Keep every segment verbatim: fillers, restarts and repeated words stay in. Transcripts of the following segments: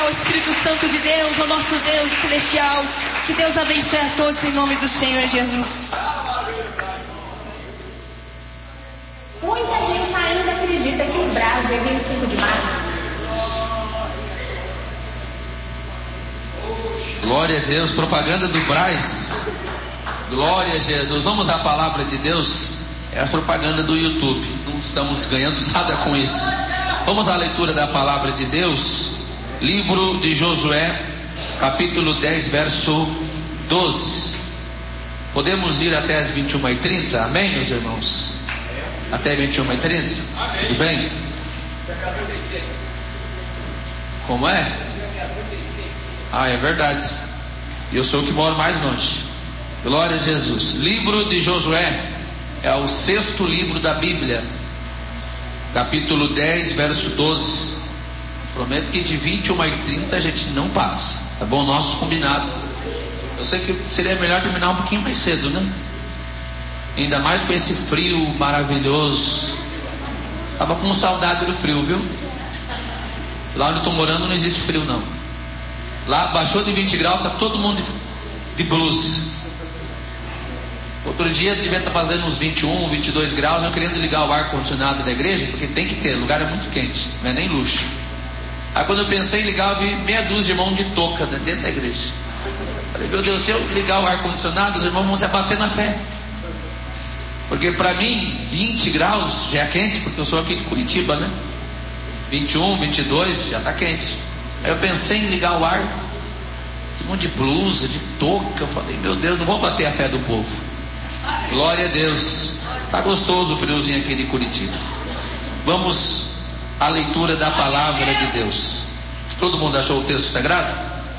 ao Espírito Santo de Deus, ao nosso Deus celestial. Que Deus abençoe a todos em nome do Senhor Jesus. Muita gente ainda acredita que o Brás é vinte e cinco de maio. Glória a Deus, propaganda do Brás. Glória a Jesus. Vamos à palavra de Deus. É a propaganda do YouTube. Não estamos ganhando nada com isso. Vamos à leitura da palavra de Deus. Livro de Josué, capítulo dez, verso doze. Podemos ir até as vinte e uma e trinta? Amém, meus irmãos? Até vinte e uma e trinta? Tudo bem? Como é? Ah, é verdade. Eu sou o que moro mais longe. Glória a Jesus. Livro de Josué é o sexto livro da Bíblia, capítulo dez, verso doze. Prometo que de vinte e uma e trinta a gente não passa. Tá bom? Nosso combinado. Eu sei que seria melhor terminar um pouquinho mais cedo, né? Ainda mais com esse frio maravilhoso. Tava com saudade do frio, viu? Lá onde eu tô morando não existe frio, não. Lá baixou de vinte graus, tá todo mundo de, de blusa. Outro dia devia estar fazendo uns vinte e um, vinte e dois graus, eu querendo ligar o ar-condicionado da igreja, porque tem que ter, o lugar é muito quente, não é nem luxo. Aí quando eu pensei em ligar, eu vi meia dúzia de irmãos de touca dentro da igreja. Falei, meu Deus, se eu ligar o ar-condicionado, os irmãos vão se abater na fé. Porque para mim, vinte graus já é quente, porque eu sou aqui de Curitiba, né? vinte e um, vinte e dois, já está quente. Aí eu pensei em ligar o ar, um monte de blusa, de touca. Eu falei, meu Deus, não vou bater a fé do povo. Glória a Deus. Está gostoso o friozinho aqui de Curitiba. Vamos à leitura da palavra de Deus. Todo mundo achou o texto sagrado?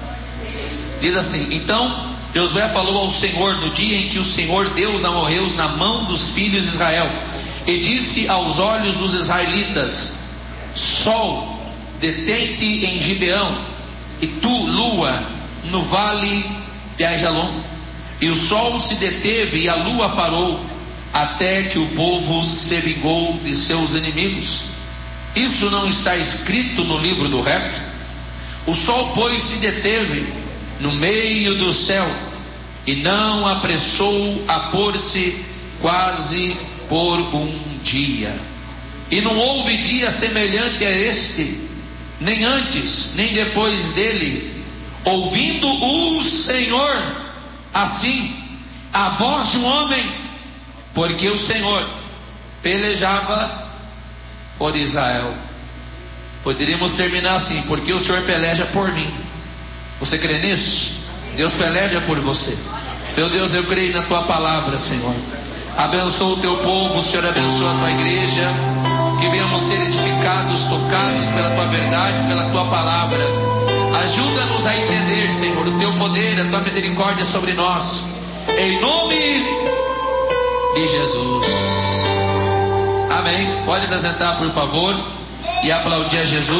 Diz assim: então Josué falou ao Senhor no dia em que o Senhor deu os amorreus na mão dos filhos de Israel, e disse aos olhos dos israelitas: Sol, detém-te em Gibeão, e tu, lua, no vale de Aijalon. E o sol se deteve e a lua parou, até que o povo se vingou de seus inimigos. Isso não está escrito no livro do reto? O sol, pois, se deteve no meio do céu, e não apressou a pôr-se quase por um dia. E não houve dia semelhante a este, nem antes, nem depois dele, ouvindo o Senhor assim a voz de um homem, porque o Senhor pelejava por Israel. Poderíamos terminar assim: porque o Senhor peleja por mim. Você crê nisso? Deus peleja por você. Meu Deus, eu creio na tua palavra, Senhor. Abençoa o teu povo, Senhor, abençoa a tua igreja, que venhamos ser edificados, tocados pela tua verdade, pela tua palavra. Ajuda-nos a entender, Senhor, o teu poder, a tua misericórdia sobre nós, em nome de Jesus. Amém. Pode se assentar, por favor, e aplaudir a Jesus.